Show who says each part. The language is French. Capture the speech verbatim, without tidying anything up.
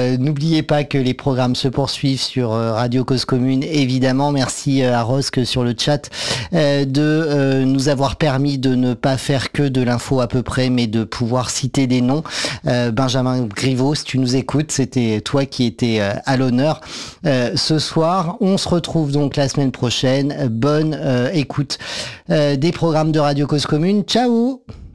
Speaker 1: Euh, n'oubliez pas que les programmes se poursuivent sur euh, Radio Cause Commune, évidemment. Merci euh, à Rosque sur le chat euh, de euh, nous avoir permis de ne pas faire que de l'info à peu près, mais de pouvoir citer des noms. Euh, Benjamin Griveaux, si tu nous écoutes, c'était toi qui étais euh, à l'honneur euh, ce soir. On se retrouve donc la semaine prochaine. Bonne euh, écoute euh, des programmes de Radio Cause Commune. Ciao!